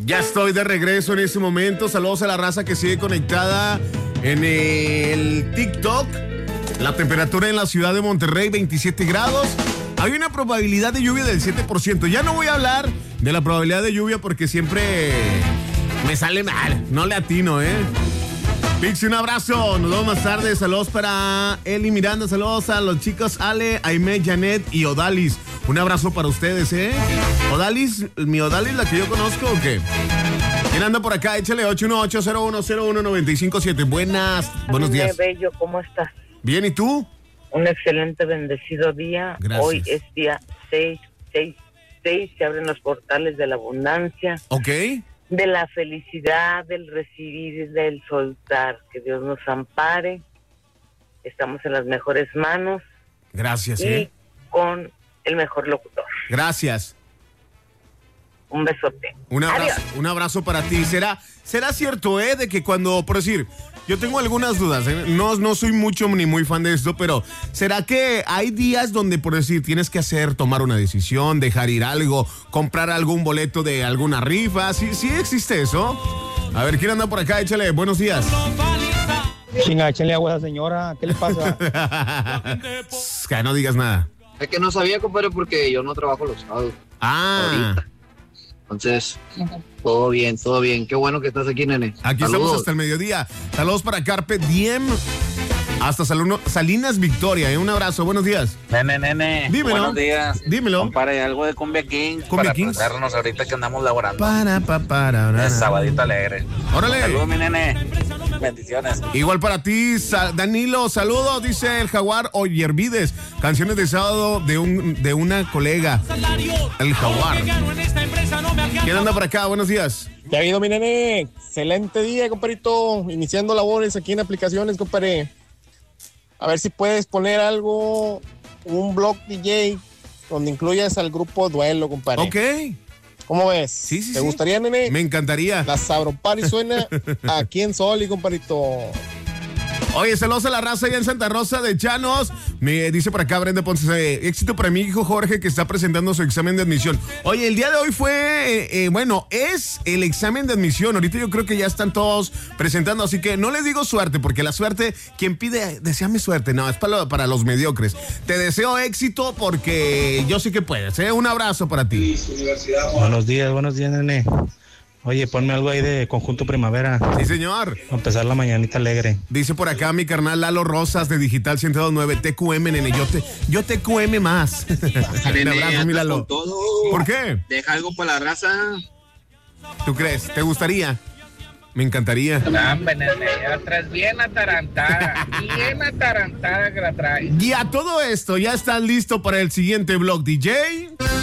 Ya estoy de regreso en este momento. Saludos a la raza que sigue conectada en el TikTok. La temperatura en la ciudad de Monterrey, 27 grados. Hay una probabilidad de lluvia del 7%. Ya no voy a hablar de la probabilidad de lluvia porque siempre me sale mal. No le atino, Pixie, un abrazo. Nos vemos más tarde. Saludos para Eli Miranda. Saludos a los chicos Ale, Aime, Janet y Odalis. Un abrazo para ustedes, Odalis, mi Odalis, la que yo conozco, ¿o qué? ¿Quién anda por acá? Échale 818-0101-957. Buenos días. Bello, ¿cómo estás? Bien, ¿y tú? Un excelente, bendecido día. Gracias. Hoy es día 6, se abren los portales de la abundancia. Ok. De la felicidad, del recibir, del soltar. Que Dios nos ampare. Estamos en las mejores manos. Gracias, y con el mejor locutor. Gracias. Un besote. Un abrazo para ti. ¿Será cierto, de que cuando, por decir, yo tengo algunas dudas, no soy mucho ni muy fan de esto, pero ¿será que hay días donde, por decir, tienes que tomar una decisión, dejar ir algo, comprar algún boleto de alguna rifa? ¿Sí existe eso? A ver, ¿quién anda por acá? Échale, buenos días. Chinga, échale agua a esa señora, ¿qué le pasa? Que no digas nada. Es que no sabía, compadre, porque yo no trabajo los sábados. Ahorita. Entonces, todo bien. Qué bueno que estás aquí, nene. Aquí Saludos. estamos hasta el mediodía. Saludos para Carpe Diem. Hasta Salinas Victoria. Un abrazo, buenos días. Nene. Dímelo. Buenos días. Dímelo. Compadre, algo de Cumbia Kings para aprendernos ahorita que andamos laborando. Es sabadito alegre. Órale. Saludos, mi nene. Bendiciones. Igual para ti, Danilo, saludos, dice el Jaguar Oyervides. Canciones de sábado de una colega. El Jaguar. ¿Quién anda por acá? Buenos días. ¿Qué ha habido, mi nene? Excelente día, compadrito. Iniciando labores aquí en aplicaciones, compadre. A ver si puedes poner algo, un blog DJ, donde incluyas al grupo Duelo, compadre. Ok. ¿Cómo ves? Sí. ¿Te gustaría, nene? Me encantaría. La Sabropari suena aquí en Soli, compadrito. Oye, saludos a la raza allá en Santa Rosa de Llanos. Me dice por acá Brenda Ponce, éxito para mi hijo Jorge que está presentando su examen de admisión. Oye, el día de hoy fue, es el examen de admisión. Ahorita yo creo que ya están todos presentando, así que no les digo suerte, porque la suerte, quien pide, deséame suerte, no, es para los mediocres. Te deseo éxito porque yo sé que puedes, Un abrazo para ti. Buenos días, nene. Oye, ponme algo ahí de Conjunto Primavera. Sí, señor. Para empezar la mañanita alegre. Dice por acá mi carnal Lalo Rosas de Digital 102.9, TQM, nene, yo TQM más. Un abrazo, mi Lalo. ¿Por qué? Deja algo para la raza. ¿Tú crees? ¿Te gustaría? Me encantaría. Hombre, nene, ya traes bien atarantada que la traes. Y a todo esto, ¿ya estás listo para el siguiente blog DJ?